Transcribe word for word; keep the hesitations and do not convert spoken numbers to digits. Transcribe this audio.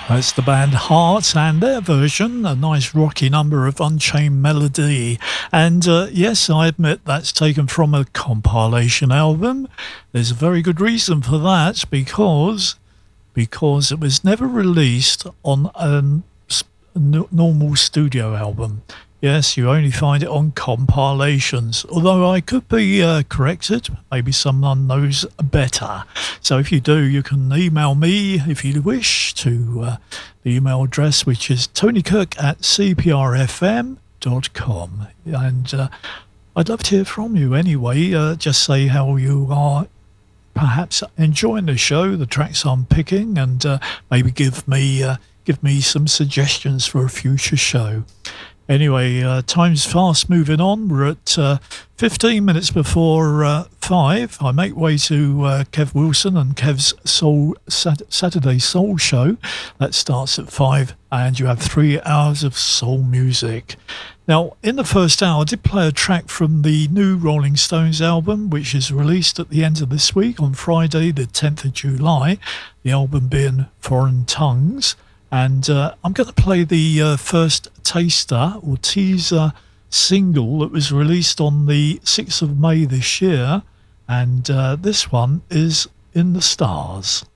That's the band Heart and their version, a nice rocky number of Unchained Melody. And uh, yes, I admit that's taken from a compilation album. There's a very good reason for that, because because it was never released on a n- normal studio album. Yes, you only find it on compilations, although I could be uh, corrected. Maybe someone knows better. So if you do, you can email me if you wish to uh, the email address, which is tonykirk at c p r f m dot com. And uh, I'd love to hear from you anyway. Uh, just say how you are perhaps enjoying the show, the tracks I'm picking, and uh, maybe give me, uh, give me some suggestions for a future show. Anyway, uh, time's fast moving on. We're at uh, fifteen minutes before uh, five. I make way to uh, Kev Wilson and Kev's Soul Sat- Saturday Soul Show. That starts at five, and you have three hours of soul music. Now, in the first hour, I did play a track from the new Rolling Stones album, which is released at the end of this week on Friday, the tenth of July, the album being Foreign Tongues. And uh, I'm going to play the uh, first taster or teaser single that was released on the sixth of May this year. And uh, this one is In the Stars.